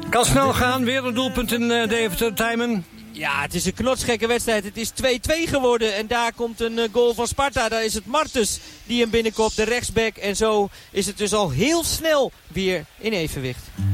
Kan snel gaan, weer een doelpunt in Deventer, Tijmen. Ja, het is een knotsgekke wedstrijd. Het is 2-2 geworden. En daar komt een goal van Sparta. Daar is het Martens die hem binnenkopt, de rechtsback. En zo is het dus al heel snel weer in evenwicht.